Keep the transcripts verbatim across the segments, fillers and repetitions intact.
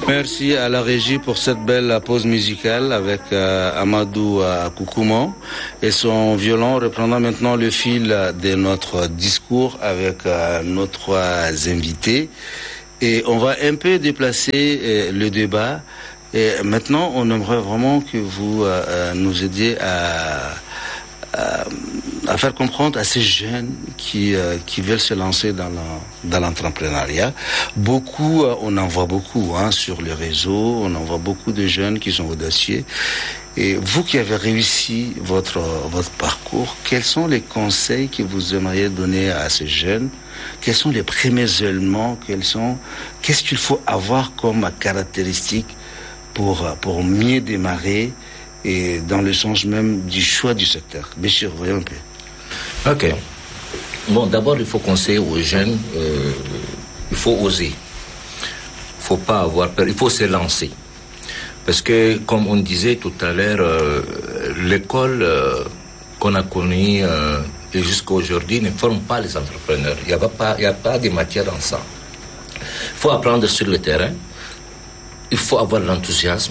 Merci à la régie pour cette belle pause musicale avec euh, Amadou euh, Koukouman et son violon, reprenant maintenant le fil de notre discours avec euh, nos trois invités. Et on va un peu déplacer euh, le débat. Et maintenant, on aimerait vraiment que vous euh, nous aidiez à, à, à faire comprendre à ces jeunes qui, euh, qui veulent se lancer dans, la, dans l'entrepreneuriat. Beaucoup, euh, on en voit beaucoup hein, sur les réseaux, on en voit beaucoup de jeunes qui sont audacieux. Et vous qui avez réussi votre, votre parcours, quels sont les conseils que vous aimeriez donner à ces jeunes? Quels sont les premiers éléments? Quels sont, qu'est-ce qu'il faut avoir comme caractéristique pour, pour mieux démarrer et dans le sens même du choix du secteur? Béchir, voyons un peu. Ok. Bon, d'abord, il faut conseiller aux jeunes, euh, il faut oser. Il ne faut pas avoir peur, il faut se lancer. Parce que, comme on disait tout à l'heure, euh, l'école euh, qu'on a connue euh, et jusqu'à aujourd'hui ne forme pas les entrepreneurs. Il n'y a pas, il n'y a pas de matière dans ça. Il faut apprendre sur le terrain. Il faut avoir l'enthousiasme.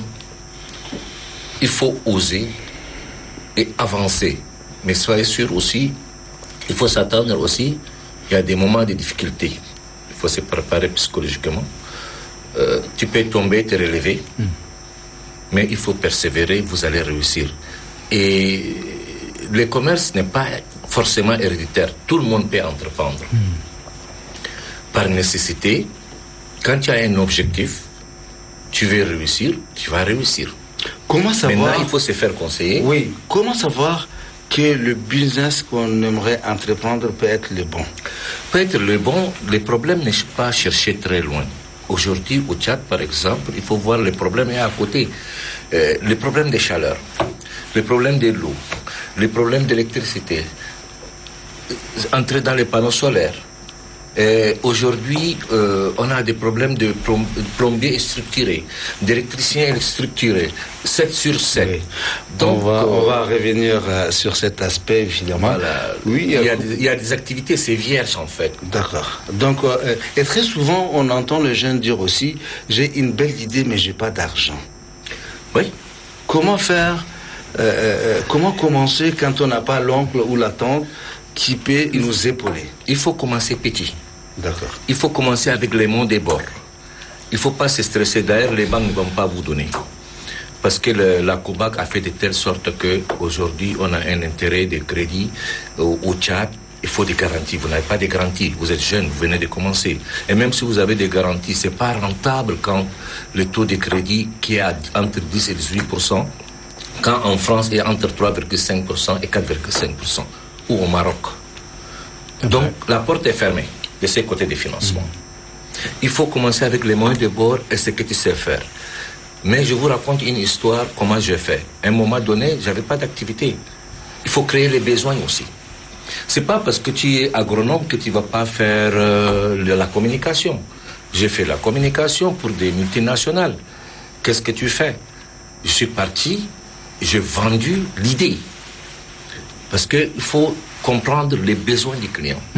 Il faut oser et avancer. Mais soyez sûr aussi, il faut s'attendre aussi, il y a des moments de difficulté. Il faut se préparer psychologiquement. Euh, tu peux tomber, te relever. Mm. Mais il faut persévérer, vous allez réussir. Et le commerce n'est pas forcément héréditaire. Tout le monde peut entreprendre. Mm. Par nécessité, quand tu as un objectif, tu veux réussir, tu vas réussir. Comment savoir... Maintenant, il faut se faire conseiller. Oui. Comment savoir que le business qu'on aimerait entreprendre peut être le bon? Peut être le bon. Le problème n'est pas chercher très loin. Aujourd'hui, au Tchad, par exemple, il faut voir les problèmes à côté. Euh, les problèmes de chaleur, les problèmes de l'eau, les problèmes d'électricité, entrer dans les panneaux solaires. Et aujourd'hui, euh, on a des problèmes de plom- plombiers structurés, d'électriciens structurés, sept sur sept. Oui. Donc, on va, euh, on va revenir euh, sur cet aspect, évidemment. Voilà. Oui, il y, a, il y a des activités, c'est vierge en fait. D'accord. Donc, euh, et très souvent, on entend les jeunes dire aussi, j'ai une belle idée, mais j'ai pas d'argent. Oui. Comment faire, euh, euh, comment commencer quand on n'a pas l'oncle ou la tante qui peut il nous épauler? Il faut commencer petit. D'accord. Il faut commencer avec les monts des bords. Il ne faut pas se stresser. D'ailleurs, les banques ne vont pas vous donner. Parce que le, la COBAC a fait de telle sorte qu'aujourd'hui, on a un intérêt de crédit au, au Tchad. Il faut des garanties. Vous n'avez pas de garanties. Vous êtes jeune, vous venez de commencer. Et même si vous avez des garanties, ce n'est pas rentable quand le taux de crédit qui est à, entre dix et dix-huit pour cent, quand en France, il est entre trois virgule cinq pour cent et quatre virgule cinq pour cent, ou au Maroc. Donc, ouais. La porte est fermée de ces côtés de financement. Mmh. Il faut commencer avec les moyens de bord et ce que tu sais faire. Mais je vous raconte une histoire, comment je fais. À un moment donné, je n'avais pas d'activité. Il faut créer les besoins aussi. Ce n'est pas parce que tu es agronome que tu ne vas pas faire euh, la communication. J'ai fait la communication pour des multinationales. Qu'est-ce que tu fais? Je suis parti, j'ai vendu l'idée. Parce qu'il faut comprendre les besoins du client. Mmh.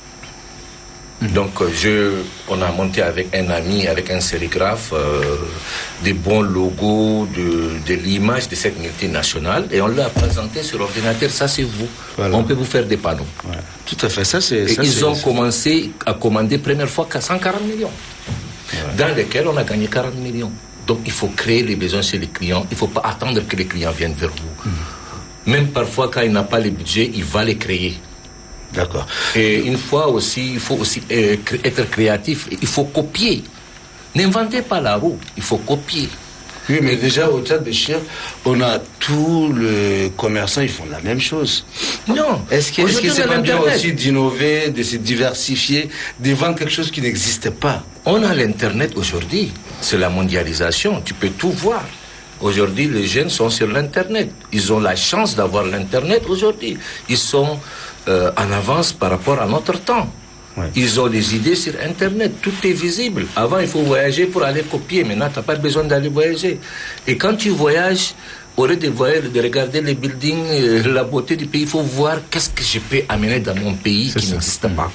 Donc, je, on a monté avec un ami, avec un sérigraphe, euh, des bons logos de, de l'image de cette multinationale et on l'a présenté sur l'ordinateur. Ça, c'est vous. Voilà. On peut vous faire des panneaux. Ouais. Tout à fait. Ça, c'est. Et ça, ils c'est, ont c'est... commencé à commander première fois cent quarante millions, ouais. Dans lesquels on a gagné quarante millions. Donc, il faut créer les besoins chez les clients. Il ne faut pas attendre que les clients viennent vers vous. Mmh. Même parfois, quand il n'a pas le budget, il va les créer. D'accord. Et une fois aussi, il faut aussi euh, être créatif. Il faut copier. N'inventez pas la roue. Il faut copier. Oui, mais déjà, au Tchad, Béchir, on a tous les commerçants, ils font la même chose. Non. Est-ce que, est-ce que c'est pas bien aussi d'innover, de se diversifier, de vendre quelque chose qui n'existe pas? On a l'Internet aujourd'hui. C'est la mondialisation. Tu peux tout voir. Aujourd'hui, les jeunes sont sur l'Internet. Ils ont la chance d'avoir l'Internet aujourd'hui. Ils sont euh, en avance par rapport à notre temps. Ouais. Ils ont des idées sur Internet. Tout est visible. Avant, il faut voyager pour aller copier. Maintenant, tu n'as pas besoin d'aller voyager. Et quand tu voyages, au lieu de, voyager, de regarder les buildings, euh, la beauté du pays, il faut voir qu'est-ce que je peux amener dans mon pays. C'est qui ça. N'existe pas.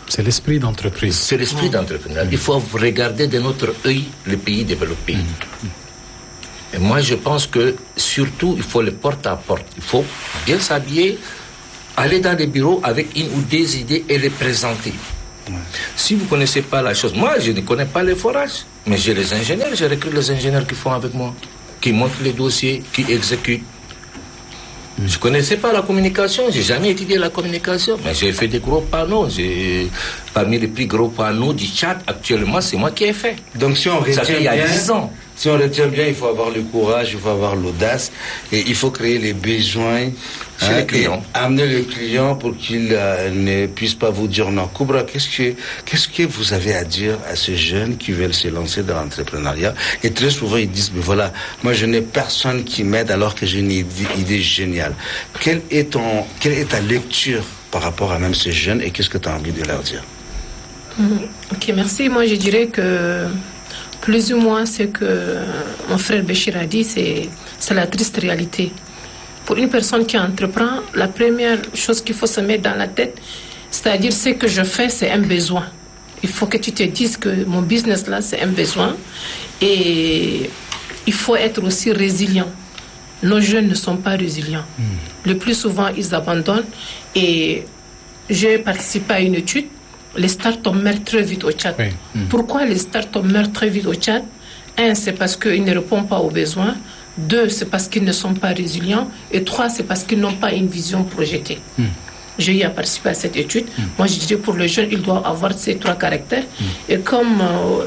C'est l'esprit d'entreprise. C'est l'esprit mmh. d'entrepreneur. Mmh. Il faut regarder de notre œil le pays développé. Mmh. Et moi, je pense que surtout, il faut le porte à porte. Il faut bien s'habiller, aller dans les bureaux avec une ou deux idées et les présenter. Mmh. Si vous ne connaissez pas la chose, moi, je ne connais pas les forages, mais j'ai les ingénieurs, j'ai recruté les ingénieurs qui font avec moi, qui montent les dossiers, qui exécutent. Je ne connaissais pas la communication, je n'ai jamais étudié la communication, mais j'ai fait des gros panneaux. J'ai... Parmi les plus gros panneaux du Tchad, actuellement, c'est moi qui ai fait. Donc si on retient Ça fait il y a bien, dix ans. Si on retient bien, il faut avoir le courage, il faut avoir l'audace, et il faut créer les besoins chez hein, les clients. Amener le client pour qu'il euh, ne puisse pas vous dire non. Koubra, qu'est-ce que, qu'est-ce que vous avez à dire à ces jeunes qui veulent se lancer dans l'entrepreneuriat? Et très souvent, ils disent, mais voilà, moi je n'ai personne qui m'aide alors que j'ai une idée, idée géniale. Quelle est, ton, quelle est ta lecture par rapport à même ces jeunes et qu'est-ce que tu as envie de leur dire? Mmh. Ok, merci. Moi, je dirais que plus ou moins ce que mon frère Béchir a dit, c'est, c'est la triste réalité. Pour une personne qui entreprend, la première chose qu'il faut se mettre dans la tête, c'est-à-dire ce que je fais, c'est un besoin. Il faut que tu te dises que mon business là, c'est un besoin. Et il faut être aussi résilient. Nos jeunes ne sont pas résilients. Mmh. Le plus souvent, ils abandonnent. Et j'ai participé à une étude. Les startups meurent très vite au Tchad. Oui. Mmh. Pourquoi les startups meurent très vite au Tchad? Un, c'est parce qu'ils ne répondent pas aux besoins. Deux, c'est parce qu'ils ne sont pas résilients. Et trois, c'est parce qu'ils n'ont pas une vision projetée. Mmh. J'ai eu à participer à cette étude. Mmh. Moi, je dirais pour le jeune, il doit avoir ces trois caractères. Mmh. Et comme euh,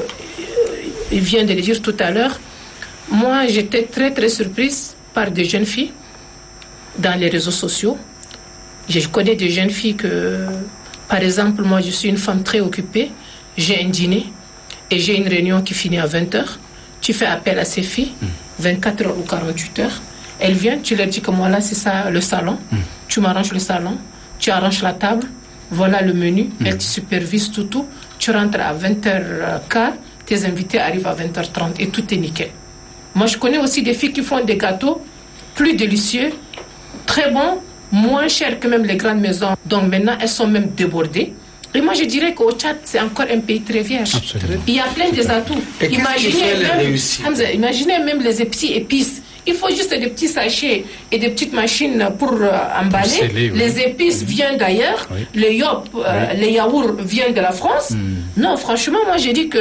il vient de le dire tout à l'heure, moi, j'étais très, très surprise par des jeunes filles dans les réseaux sociaux. Je connais des jeunes filles que... Par exemple, moi, je suis une femme très occupée. J'ai un dîner et j'ai une réunion qui finit à vingt heures. Tu fais appel à ces filles, vingt-quatre heures ou quarante-huit heures. Elles viennent, tu leur dis que moi, là, c'est ça, le salon. Mm. Tu m'arranges le salon, tu arranges la table, voilà le menu. Mm. Elles te supervisent tout, tout. Tu rentres à vingt heures quinze, tes invités arrivent à vingt heures trente et tout est nickel. Moi, je connais aussi des filles qui font des gâteaux plus délicieux, très bons, moins cher que même les grandes maisons. Donc maintenant, elles sont même débordées. Et moi, je dirais qu'au Tchad, c'est encore un pays très vierge. Absolument. Il y a plein des atouts. Imaginez même, Hamza, imaginez même les petits épices. Il faut juste des petits sachets et des petites machines pour euh, emballer. Pour sceller, oui. Les épices oui. viennent d'ailleurs. Oui. Les yop, euh, oui. les yaourts viennent de la France. Mm. Non, franchement, moi, je dis que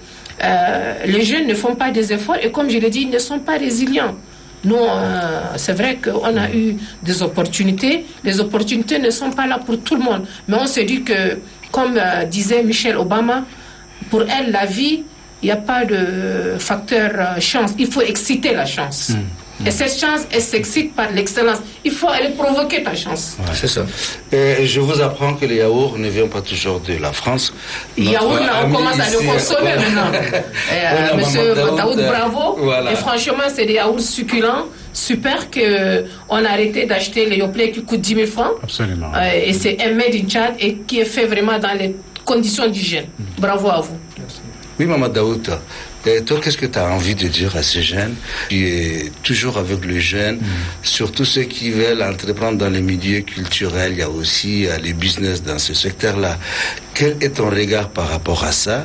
euh, les jeunes ne font pas des efforts. Et comme je l'ai dit, ils ne sont pas résilients. Nous, euh, c'est vrai qu'on a eu des opportunités. Les opportunités ne sont pas là pour tout le monde. Mais on se dit que, comme euh, disait Michelle Obama, pour elle, la vie, il n'y a pas de facteur euh, chance. Il faut exciter la chance. Mmh. Et cette chance, elle s'excite par l'excellence. Il faut aller provoquer ta chance. Ouais, c'est ça. Et je vous apprends que les yaourts ne viennent pas toujours de la France. Les yaourts, là, on commence à le consommer maintenant. euh, Monsieur Daoud, bravo. Voilà. Et franchement, c'est des yaourts succulents, super, qu'on a arrêté d'acheter les yoplait qui coûtent dix mille francs. Absolument. Euh, et c'est un made in Tchad et qui est fait vraiment dans les conditions d'hygiène. Mmh. Bravo à vous. Merci. Oui, Maman Daoud, et toi, qu'est-ce que tu as envie de dire à ces jeunes qui est toujours avec les jeunes, mmh. surtout ceux qui veulent entreprendre dans les milieux culturels, il y a aussi euh, les business dans ce secteur-là. Quel est ton regard par rapport à ça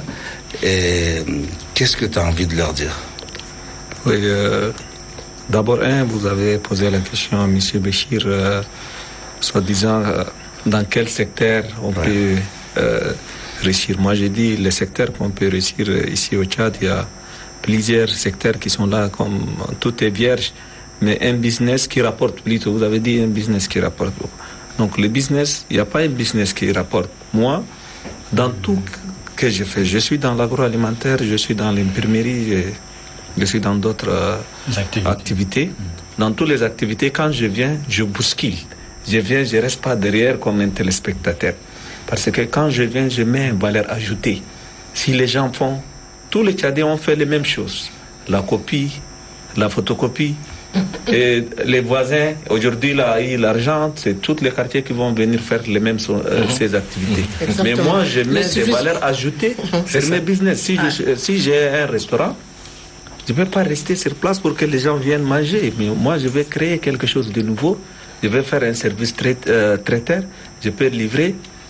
et qu'est-ce que tu as envie de leur dire? Oui, euh, d'abord, un, vous avez posé la question à M. Béchir, euh, soi-disant, euh, dans quel secteur on ouais. peut... Euh, réussir. Moi, j'ai dit les secteurs qu'on peut réussir ici au Tchad, il y a plusieurs secteurs qui sont là, comme tout est vierge, mais un business qui rapporte plutôt. Vous avez dit un business qui rapporte beaucoup. Donc, le business, il n'y a pas un business qui rapporte. Moi, dans tout que je fais, je suis dans l'agroalimentaire, je suis dans l'imprimerie, je, je suis dans d'autres euh, activités. activités. Dans toutes les activités, quand je viens, je bouscule. Je viens, je ne reste pas derrière comme un téléspectateur. Parce que quand je viens, je mets une valeur ajoutée. Si les gens font, tous les Tchadiens ont fait les mêmes choses. La copie, la photocopie. Et les voisins, aujourd'hui, là, l'argent, c'est tous les quartiers qui vont venir faire les mêmes euh, ces activités. Exactement. Mais moi, je mets des valeurs ajoutées sur mes business. Si, ah. je, si j'ai un restaurant, je ne peux pas rester sur place pour que les gens viennent manger. Mais moi, je vais créer quelque chose de nouveau. Je vais faire un service trai, euh, traiteur. Je peux livrer.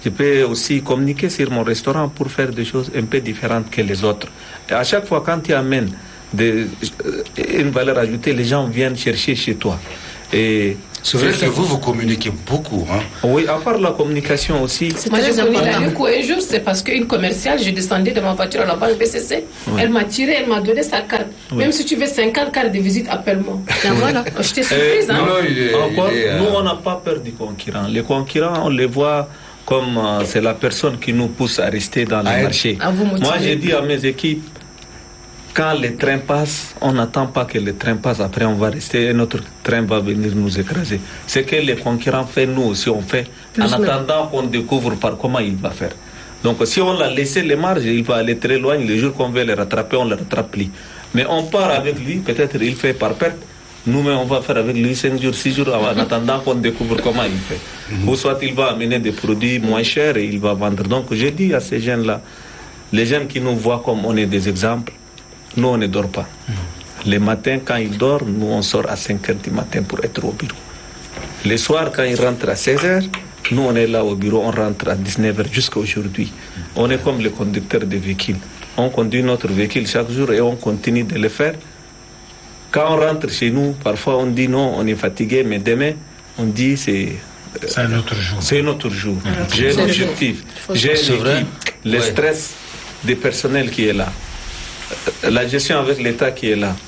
je peux aussi communiquer sur mon restaurant pour faire des choses un peu différentes que les autres. Et à chaque fois, quand tu amènes des, une valeur ajoutée, les gens viennent chercher chez toi. Et c'est vrai que vous, vous communiquez beaucoup. Hein? Oui, à part la communication aussi. C'est Moi, j'ai connu la Luco un jour, c'est parce qu'une commerciale, je descendais de ma voiture à la banque B C C, oui. Elle m'a tiré, elle m'a donné sa carte. Oui. Même si tu veux cinquante cartes de visite, appelle-moi. Et voilà, j'étais surprise. Hein? Non, non, il est, Encore, il est, nous, on n'a pas peur du concurrent. Les concurrents, on les voit comme euh, c'est la personne qui nous pousse à rester dans le marché. Moi, j'ai dit à mes équipes, quand les trains passent, on n'attend pas que les trains passent, après on va rester et notre train va venir nous écraser. C'est que les concurrents font, nous aussi on fait, plus en attendant qu'on découvre par comment il va faire. Donc si on l'a laissé les marges, il va aller très loin, les jours qu'on veut les rattraper, on ne les rattrape plus. Mais on part avec lui, peut-être il fait par perte, nous-mêmes on va faire avec lui cinq jours, six jours en attendant qu'on découvre comment il fait. Mm-hmm. Ou soit il va amener des produits moins chers et il va vendre. Donc j'ai dit à ces jeunes-là, les jeunes qui nous voient comme on est des exemples, nous, on ne dort pas. Mmh. Les matins, quand ils dorment, nous, on sort à cinq heures du matin pour être au bureau. Les soirs, quand ils rentrent à seize heures, nous, on est là au bureau, on rentre à dix-neuf heures jusqu'à aujourd'hui. Mmh. On est comme les conducteurs de véhicules. On conduit notre véhicule chaque jour et on continue de le faire. Quand on rentre chez nous, parfois on dit non, on est fatigué, mais demain, on dit c'est... Euh, c'est un autre jour. C'est un autre jour. Mmh. J'ai un objectif. J'ai l'équipe, le ouais. stress du personnel qui est là. La gestion avec l'État qui est là,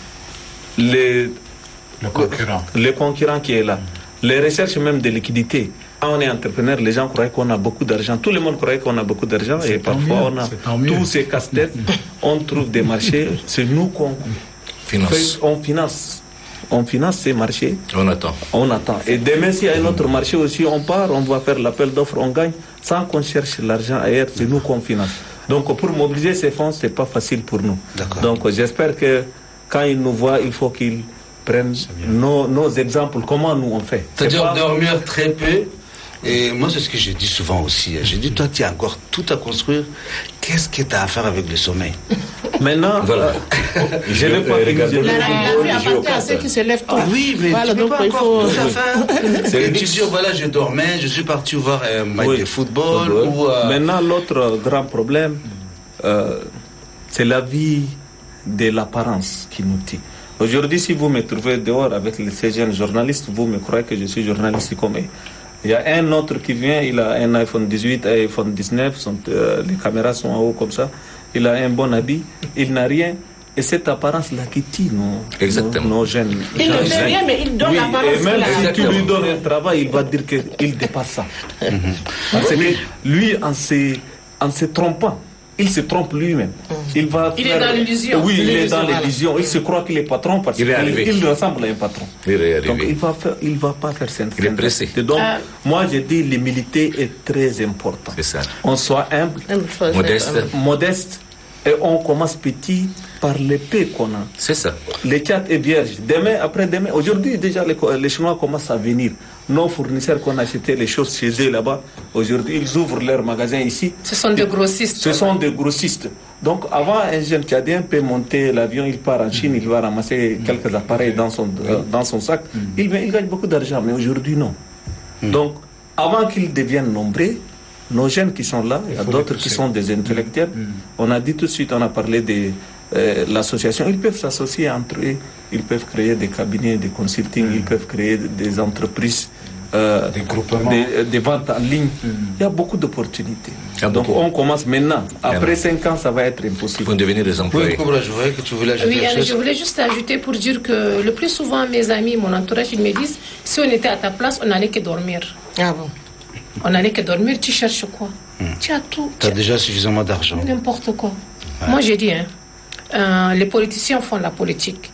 les, le concurrent. les concurrents qui est là, les recherches même de liquidité. Quand on est entrepreneur, les gens croient qu'on a beaucoup d'argent. Tout le monde croit qu'on a beaucoup d'argent et parfois on a tous ces casse-têtes. On trouve des marchés, c'est nous qu'on finance. On finance. On finance ces marchés. On attend. On attend. Et demain, s'il y a un autre marché aussi, on part, on va faire l'appel d'offres, on gagne. Sans qu'on cherche l'argent ailleurs, c'est nous qu'on finance. Donc pour mobiliser ces fonds, ce n'est pas facile pour nous. Donc j'espère que quand ils nous voient, il faut qu'ils prennent nos, nos exemples, comment nous on fait. C'est-à-dire pas... dormir très peu. Et moi, c'est ce que je dis souvent aussi. J'ai dit, toi, tu as encore tout à construire. Qu'est-ce que tu as à faire avec le sommeil? Maintenant, voilà. Je ne vais pas regarder. La vie appartient à ceux qui se lèvent tôt. Ah oui, mais voilà, tu donc il faut tout à faire. C'est tu dis, voilà, je dormais, je suis parti voir un match oui. de football. football. Ou, euh... Maintenant, l'autre grand problème, euh, c'est la vie de l'apparence qui nous tue. Aujourd'hui, si vous me trouvez dehors avec ces jeunes journalistes, vous me croyez que je suis journaliste comme eux. Il y a un autre qui vient, il a un iPhone dix-huit, un iPhone dix-neuf, sont, euh, les caméras sont en haut comme ça, il a un bon habit, il n'a rien, et cette apparence-là qui tue nos, nos, nos jeunes. Il ne fait rien, mais il donne oui, l'apparence. Et même si tu lui donnes un travail, il va dire qu'il dépasse ça. Mm-hmm. Parce que lui, en se, en se trompant, il se trompe lui-même. Mmh. Il va il faire... est dans l'illusion. Oui, il est dans l'illusion. Il se croit qu'il est patron parce qu'il il ressemble à un patron. Il est Donc il va faire, il va pas faire cette. Il est pressé. Donc euh... moi je dis l'humilité est très importante. C'est ça. On soit humble, modeste, modeste, et on commence petit par l'épée qu'on a. C'est ça. Les quatre est vierge. Demain, après demain, aujourd'hui déjà les, les Chinois commencent à venir. Nos fournisseurs qu'on achetait les choses chez eux là-bas, aujourd'hui ils ouvrent leurs magasins ici. Ce sont des grossistes. Ce sont des grossistes. Donc avant, un jeune Tchadien peut monter l'avion, il part en Chine, il va ramasser quelques appareils dans son, euh, dans son sac. Il, il gagne beaucoup d'argent, mais aujourd'hui non. Donc avant qu'ils deviennent nombreux, nos jeunes qui sont là, il y a d'autres qui sont des intellectuels. On a dit tout de suite, on a parlé de euh, l'association. Ils peuvent s'associer entre eux, ils peuvent créer des cabinets de consulting, ils peuvent créer des entreprises. Euh, des, des, des ventes en ligne, mm. il y a beaucoup d'opportunités. Donc beaucoup. On commence maintenant. Après cinq ans, ça va être impossible. Pour devenir des employés. Oui, Cobra, je voulais que tu voulais ajouter oui, quelque chose. Je voulais juste ajouter pour dire que le plus souvent, mes amis, mon entourage, ils me disent, si on était à ta place, on n'allait que dormir. Ah bon? On n'allait que dormir, tu cherches quoi? mm. Tu as tout. Tu as déjà suffisamment d'argent. N'importe quoi. Ouais. Moi, j'ai dit, hein, euh, les politiciens font la politique.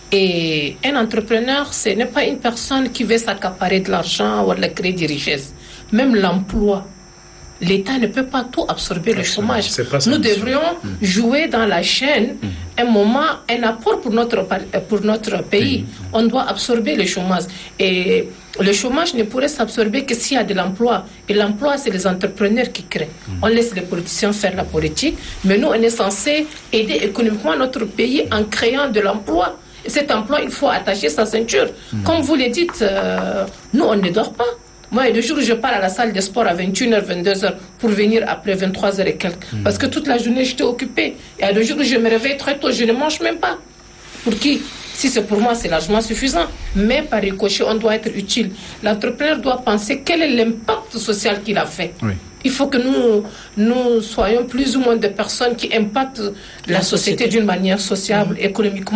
Et un entrepreneur, ce n'est pas une personne qui veut s'accaparer de l'argent ou de créer des richesses. Même l'emploi. L'État ne peut pas tout absorber, le chômage. Nous devrions mmh. jouer dans la chaîne mmh. un moment, un apport pour notre, pour notre pays. Mmh. On doit absorber le chômage. Et le chômage ne pourrait s'absorber que s'il y a de l'emploi. Et l'emploi, c'est les entrepreneurs qui créent. Mmh. On laisse les politiciens faire la politique, mais nous, on est censé aider économiquement notre pays en créant de l'emploi. Cet emploi, il faut attacher sa ceinture. Mmh. Comme vous le dites, euh, nous, on ne dort pas. Moi, le jour où je pars à la salle de sport à vingt et une heures, vingt-deux heures pour venir après vingt-trois heures et quelques. Mmh. Parce que toute la journée, j'étais occupée. Et le jour où je me réveille très tôt, je ne mange même pas. Pour qui? Si c'est pour moi, c'est largement suffisant. Mais par ricochet, on doit être utile. L'entrepreneur doit penser quel est l'impact social qu'il a fait. Oui. Il faut que nous, nous soyons plus ou moins des personnes qui impactent la, la société, société d'une manière sociable, mmh. économiquement.